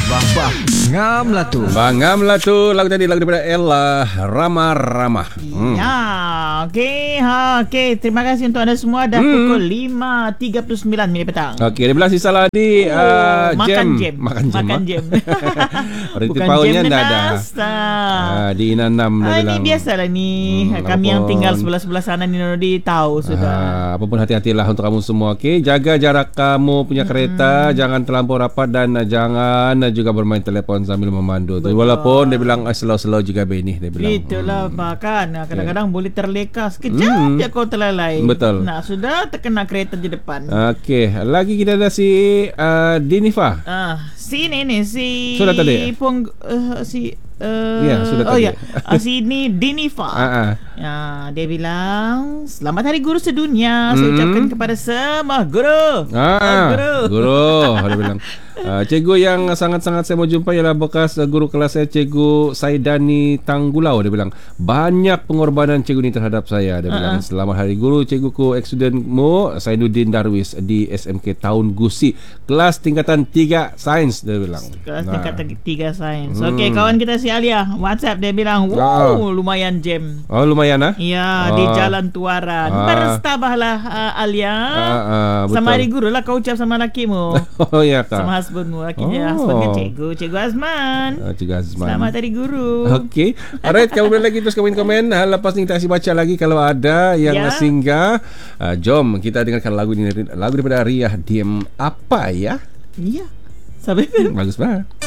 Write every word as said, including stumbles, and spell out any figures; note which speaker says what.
Speaker 1: Bah, ngam lah tu.
Speaker 2: Bangam lah tu. Lagu tadi lagu daripada Ella, Rama Rama.
Speaker 3: Hmm. Ya, okey. Ha, okey. Terima kasih untuk anda semua. Dah hmm. pukul lima tiga puluh sembilan minit petang.
Speaker 2: Okey, dia bilang sisa lah di
Speaker 3: oh,
Speaker 2: uh,
Speaker 3: makan
Speaker 2: jam.
Speaker 3: jam.
Speaker 2: Makan jam.
Speaker 3: Makan jam.
Speaker 2: Bukan jam
Speaker 3: dah
Speaker 2: ada. Uh, di Inanam dia
Speaker 3: ah,
Speaker 2: bilang.
Speaker 3: Ini biasalah ni. Hmm, Kami yang tinggal sebelah-sebelah sana ni Nurudi tahu sudah.
Speaker 2: Uh, apapun hati-hatilah untuk kamu semua. Okey, jaga jarak kamu punya kereta. Hmm. Jangan terlampau rapat dan uh, jangan uh, juga bermain telefon sambil memandu. Betul. Walaupun dia bilang uh, slow-slow juga benih dia bilang.
Speaker 3: Itulah hmm. bahkan kadang-kadang yeah. boleh terleka sekejap
Speaker 2: hmm.
Speaker 3: je kau terlalai.
Speaker 2: Betul.
Speaker 3: Nah, sudah terkena kereta di depan.
Speaker 2: Okey, lagi kita ada si uh, Dinifa.
Speaker 3: Ah, si ini nih si
Speaker 2: Sudah tadi.
Speaker 3: Pung uh, si uh,
Speaker 2: ya, sudah
Speaker 3: oh
Speaker 2: tadi.
Speaker 3: ya, uh, si ini Dinifa.
Speaker 2: Uh-uh.
Speaker 3: Ya, dia bilang selamat hari guru sedunia. Saya mm-hmm. ucapkan kepada semua guru.
Speaker 2: Ah,
Speaker 3: uh, guru.
Speaker 2: Guru. Dia bilang. Uh, cikgu yang sangat-sangat saya mau jumpa ialah bekas uh, guru kelas saya, Cikgu Saidani Tanggulau. Dia bilang banyak pengorbanan cikgu ni terhadap saya. Dia uh-uh. bilang selamat hari guru cikguku ex-studentmu Sainuddin Darwis di S M K Taun Gusi, kelas tingkatan tiga sains. Dia bilang
Speaker 3: kelas
Speaker 2: nah.
Speaker 3: tingkatan tiga sains.
Speaker 2: hmm.
Speaker 3: Okey, kawan kita si Alia WhatsApp dia bilang wow, oh. lumayan jam.
Speaker 2: Oh, lumayan ah.
Speaker 3: Ya, oh. di Jalan Tuaran. ah. Berstabahlah uh, Alia. ah, ah, sama hari guru lah kau ucap sama lakimu.
Speaker 2: Oh ya kak.
Speaker 3: Sama husbandmu. Akhirnya oh. husband kan cikgu Cikgu Azman.
Speaker 2: uh, Cikgu Azman.
Speaker 3: Selamat hari guru.
Speaker 2: Okey. Alright, kamu boleh lagi terus komen-komen. Lepas ni kita kasih baca lagi kalau ada yang ya. singgah. uh, Jom kita dengarkan lagu ini, lagu daripada Ria Diem apa ya.
Speaker 3: Ya, sampai
Speaker 2: bagus banget.